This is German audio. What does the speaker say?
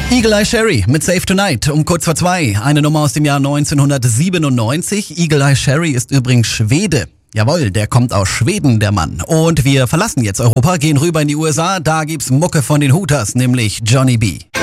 Eagle Eye Cherry mit Save Tonight um kurz vor 2. Eine Nummer aus dem Jahr 1997. Eagle Eye Cherry ist übrigens Schwede. Jawohl, der kommt aus Schweden, der Mann. Und wir verlassen jetzt Europa, gehen rüber in die USA. Da gibt's Mucke von den Hooters, nämlich Johnny B.